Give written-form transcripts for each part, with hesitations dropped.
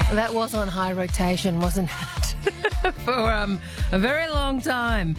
That was on high rotation, wasn't it? For a very long time.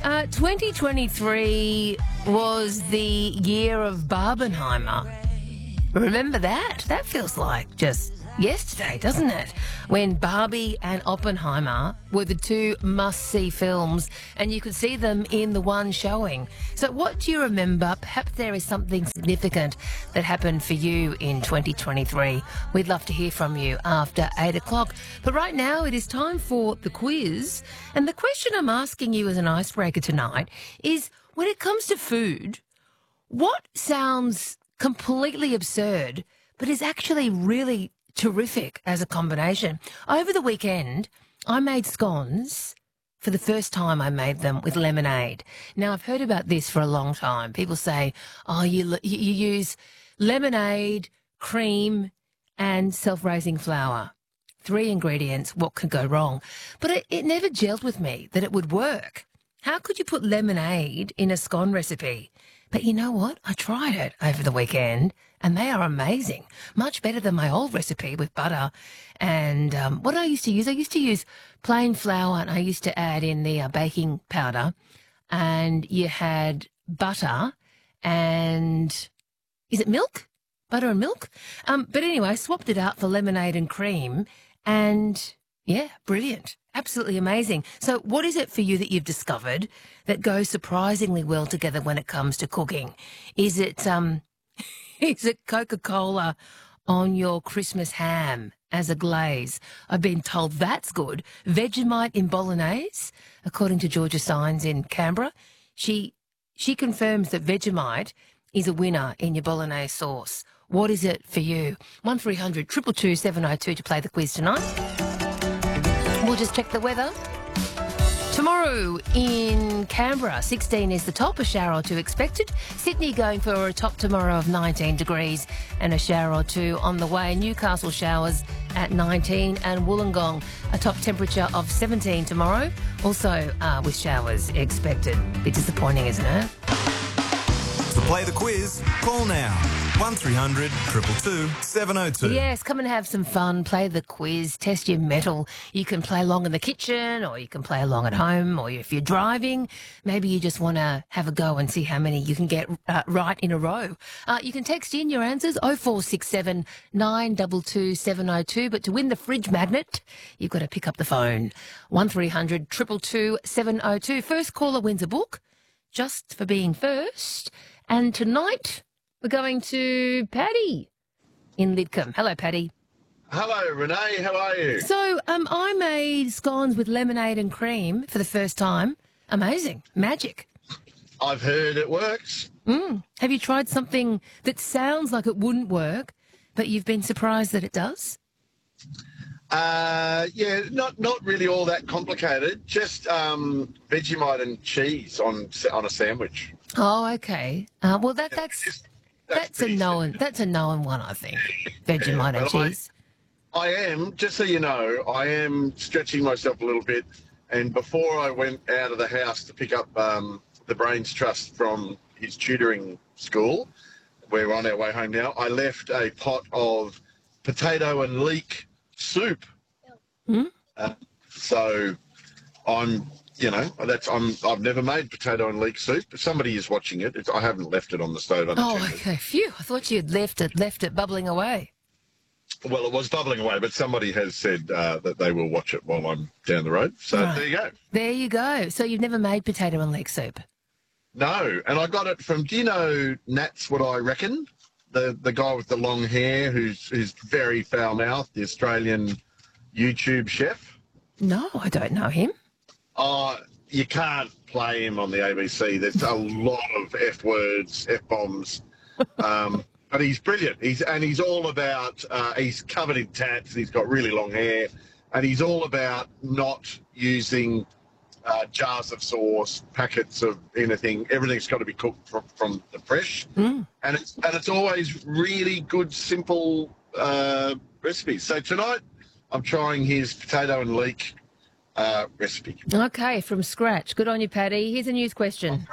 2023 was the year of Barbenheimer. Remember that? That feels like just yesterday, doesn't it? When Barbie and Oppenheimer were the two must-see films, and you could see them in the one showing. So what do you remember? Perhaps there is something significant that happened for you in 2023. We'd love to hear from you after 8 o'clock. But right now it is time for the quiz. And the question I'm asking you as an icebreaker tonight is, when it comes to food, what sounds completely absurd but is actually really terrific as a combination? Over the weekend, I made scones. For the first time, I made them with lemonade. Now, I've heard about this for a long time. People say, oh, you use lemonade, cream, and self-raising flour. 3 ingredients, what could go wrong? But it never gelled with me that it would work. How could you put lemonade in a scone recipe? But you know what? I tried it over the weekend, and they are amazing. Much better than my old recipe with butter. And what I used to use plain flour, and I used to add in the baking powder. And you had butter and, is it milk? Butter and milk? But anyway, I swapped it out for lemonade and cream. And, yeah, brilliant. Absolutely amazing. So what is it for you that you've discovered that goes surprisingly well together when it comes to cooking? Is it Coca-Cola on your Christmas ham as a glaze? I've been told that's good. Vegemite in bolognese, according to Georgia Signs in Canberra. She confirms that Vegemite is a winner in your bolognese sauce. What is it for you? 1300 222 702 to play the quiz tonight. We'll just check the weather. Tomorrow in Canberra, 16 is the top, a shower or two expected. Sydney going for a top tomorrow of 19 degrees and a shower or two on the way. Newcastle showers at 19 and Wollongong a top temperature of 17 tomorrow, also with showers expected. Bit disappointing, isn't it? To play the quiz, call now. 1300 222 702. Yes, come and have some fun. Play the quiz, test your mettle. You can play along in the kitchen, or you can play along at home, or if you're driving, maybe you just want to have a go and see how many you can get right in a row. You can text in your answers, 0467 922 702. But to win the fridge magnet, you've got to pick up the phone. 1300 222 702. First caller wins a book, just for being first. And tonight, we're going to Paddy in Lidcombe. Hello, Paddy. Hello, Renee. How are you? So I made scones with lemonade and cream for the first time. Amazing. Magic. I've heard it works. Have you tried something that sounds like it wouldn't work, but you've been surprised that it does? Yeah, not really all that complicated. Just Vegemite and cheese on a sandwich. Oh, okay. Well, that's a known one, I think. Vegemite and cheese. I am, just so you know, I am stretching myself a little bit. And before I went out of the house to pick up the Brains Trust from his tutoring school, we're on our way home now, I left a pot of potato and leek soup. So I've never made potato and leek soup. Somebody is watching it. I haven't left it on the stove. Okay. Phew. I thought you'd left it bubbling away. Well, it was bubbling away, but somebody has said that they will watch it while I'm down the road. So There you go. There you go. So you've never made potato and leek soup? No, and I got it from, do you know Nats What I Reckon? The guy with the long hair who's very foul-mouthed, the Australian YouTube chef? No, I don't know him. You can't play him on the ABC. There's a lot of F words, F bombs. But he's brilliant. He's all about, he's covered in tats, he's got really long hair, and he's all about not using jars of sauce, packets of anything. Everything's got to be cooked from the fresh. And it's always really good, simple recipes. So tonight I'm trying his potato and leek recipe. Okay, from scratch. Good on you, Paddy. Here's a news question.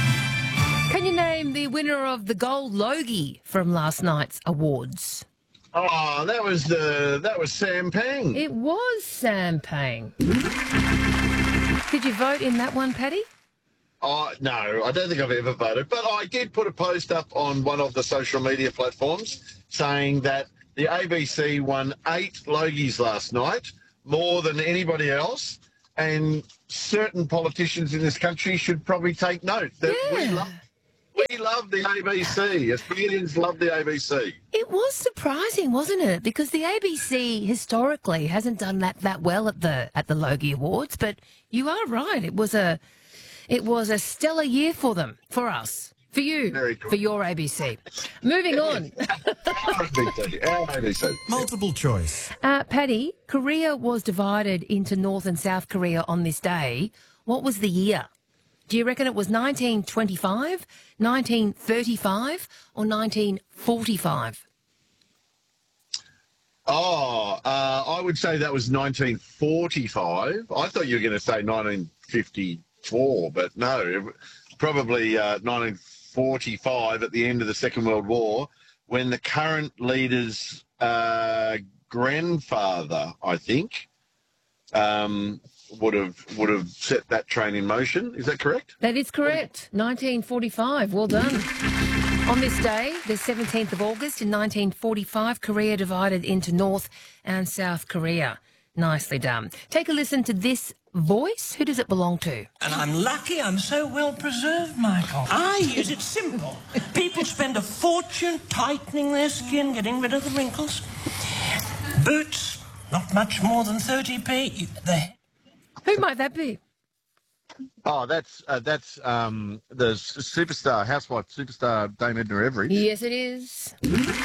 Can you name the winner of the Gold Logie from last night's awards? Oh, that was Sam Pang. It was Sam Pang. Did you vote in that one, Paddy? Oh, no, I don't think I've ever voted, but I did put a post up on one of the social media platforms saying that the ABC won 8 Logies last night, more than anybody else, and certain politicians in this country should probably take note that we love the ABC. Australians love the ABC. It was surprising, wasn't it? Because the ABC historically hasn't done that well at the Logie Awards, but you are right. It was a stellar year for them, for us, for you, for your ABC. Moving on. Our ABC. Multiple choice. Paddy, Korea was divided into North and South Korea on this day. What was the year? Do you reckon it was 1925, 1935 or 1945? I would say that was 1945. I thought you were going to say 1954, but no, probably 1945 at the end of the Second World War, when the current leader's grandfather, I think, would have set that train in motion. Is that correct? That is correct. 1945. Well done. On this day, the 17th of August in 1945, Korea divided into North and South Korea. Nicely done. Take a listen to this voice. Who does it belong to? And I'm lucky I'm so well preserved, Michael. I use it simple. People spend a fortune tightening their skin, getting rid of the wrinkles. Boots, not much more than 30p. Who might that be? Oh, that's the superstar, housewife superstar, Dame Edna Everage. Yes, it is.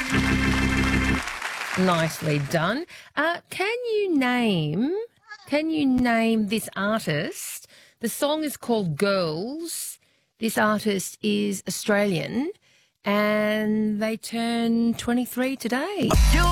Nicely done. Can you name this artist? The song is called Girls. This artist is Australian, and they turn 23 today.